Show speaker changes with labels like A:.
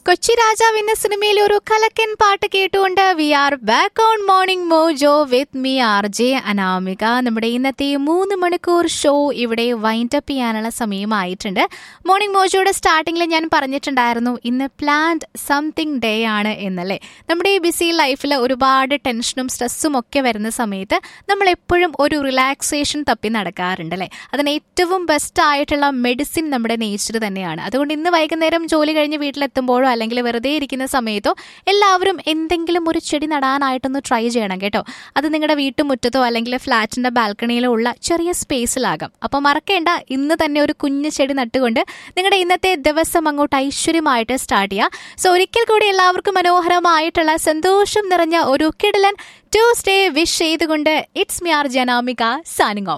A: കൊച്ചി രാജാവ് എന്ന സിനിമയിൽ ഒരു കലക്കൻ പാട്ട് കേട്ടുകൊണ്ട് V are back on morning mojo with me R J Anamika. നമ്മുടെ ഇന്നത്തെ 3 മണിക്കൂർ ഷോ ഇവിടെ വൈൻഡപ്പ് ചെയ്യാനുള്ള സമയമായിട്ടുണ്ട്. മോർണിംഗ് മോജോയുടെ സ്റ്റാർട്ടിങ്ങിൽ ഞാൻ പറഞ്ഞിട്ടുണ്ടായിരുന്നു ഇന്ന് പ്ലാൻഡ് സംതിങ് ഡേ ആണ് എന്നല്ലേ. നമ്മുടെ ഈ ബിസി ലൈഫിൽ ഒരുപാട് ടെൻഷനും സ്ട്രെസ്സും ഒക്കെ വരുന്ന സമയത്ത് നമ്മൾ എപ്പോഴും ഒരു റിലാക്സേഷൻ തപ്പി നടക്കാറുണ്ടല്ലേ. അതിന് ഏറ്റവും ബെസ്റ്റ് ആയിട്ടുള്ള മെഡിസിൻ നമ്മുടെ നേച്ചർ തന്നെയാണ്. അതുകൊണ്ട് ഇന്ന് വൈകുന്നേരം ജോലി കഴിഞ്ഞ് വീട്ടിലെത്തുമ്പോഴോ അല്ലെങ്കിൽ വെറുതെ ഇരിക്കുന്ന സമയത്തോ എല്ലാവരും എന്തെങ്കിലും ഒരു ചെടി നടാനായിട്ടൊന്ന് ട്രൈ ചെയ്യണം കേട്ടോ. അത് നിങ്ങളുടെ വീട്ടുമുറ്റത്തോ അല്ലെങ്കിൽ ഫ്ലാറ്റിന്റെ ബാൽക്കണിയിലോ ഉള്ള ചെറിയ സ്പേസിലാകാം. അപ്പോൾ മറക്കേണ്ട, ഇന്ന് തന്നെ ഒരു കുഞ്ഞു ചെടി നട്ടുകൊണ്ട് നിങ്ങളുടെ ഇന്നത്തെ ദിവസം അങ്ങോട്ട് ഐശ്വര്യമായിട്ട് സ്റ്റാർട്ട് ചെയ്യുക. സോ ഒരിക്കൽ കൂടി എല്ലാവർക്കും മനോഹരമായിട്ടുള്ള സന്തോഷം നിറഞ്ഞ ഒരു കിടിലൻ ട്യൂസ്ഡേ വിഷ് ചെയ്തുകൊണ്ട് it's me R J Anamika signing off.